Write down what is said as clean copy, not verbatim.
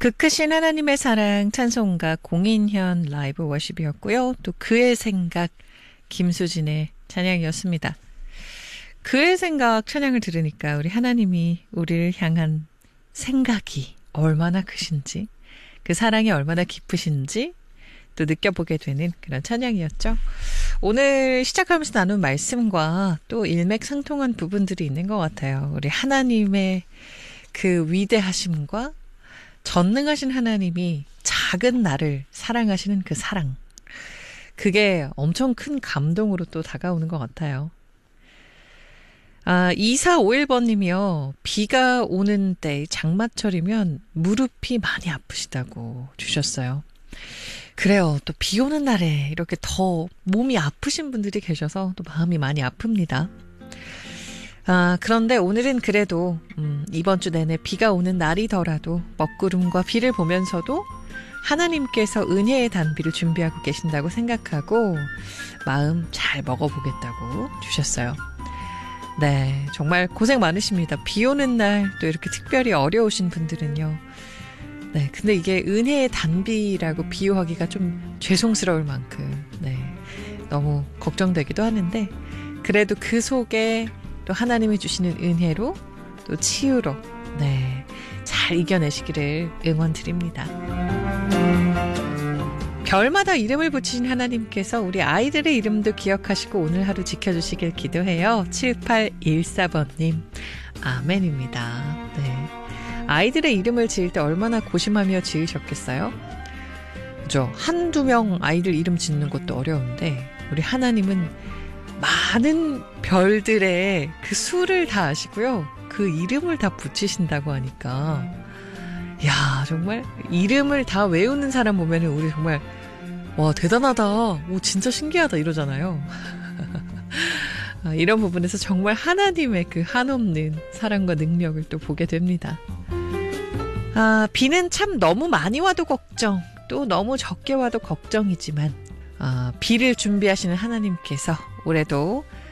그 크신 하나님의 사랑 찬송가 공인현 라이브 워십이었고요. 또 그의 생각 김수진의 찬양이었습니다. 그의 생각 찬양을 들으니까 우리 하나님이 우리를 향한 생각이 얼마나 크신지, 그 사랑이 얼마나 깊으신지 또 느껴보게 되는 그런 찬양이었죠. 오늘 시작하면서 나눈 말씀과 또 일맥상통한 부분들이 있는 것 같아요. 우리 하나님의 그 위대하심과 전능하신 하나님이 작은 나를 사랑하시는 그 사랑, 그게 엄청 큰 감동으로 또 다가오는 것 같아요. 2451번님이요. 비가 오는 때 장마철이면 무릎이 많이 아프시다고 주셨어요. 그래요. 또 비 오는 날에 이렇게 더 몸이 아프신 분들이 계셔서 또 마음이 많이 아픕니다. 그런데 오늘은 그래도 이번 주 내내 비가 오는 날이더라도 먹구름과 비를 보면서도 하나님께서 은혜의 단비를 준비하고 계신다고 생각하고 마음 잘 먹어보겠다고 주셨어요. 네, 정말 고생 많으십니다. 비 오는 날 또 이렇게 특별히 어려우신 분들은요. 네, 근데 이게 은혜의 단비라고 비유하기가 좀 죄송스러울 만큼 너무 걱정되기도 하는데, 그래도 그 속에 또 하나님이 주시는 은혜로 또 치유로 잘 이겨내시기를 응원드립니다. 별마다 이름을 붙이신 하나님께서 우리 아이들의 이름도 기억하시고 오늘 하루 지켜주시길 기도해요. 7814번님 아멘입니다. 네, 아이들의 이름을 지을 때 얼마나 고심하며 지으셨겠어요? 그죠? 한두 명 아이들 이름 짓는 것도 어려운데 우리 하나님은 많은 별들의 그 수를 다 아시고요. 그 이름을 다 붙이신다고 하니까 야, 정말 이름을 다 외우는 사람 보면은 우리 정말 와, 대단하다, 오, 진짜 신기하다 이러잖아요. 이런 부분에서 정말 하나님의 그 한없는 사랑과 능력을 또 보게 됩니다. 비는 참 너무 많이 와도 걱정, 또 너무 적게 와도 걱정이지만 비를 준비하시는 하나님께서 올해도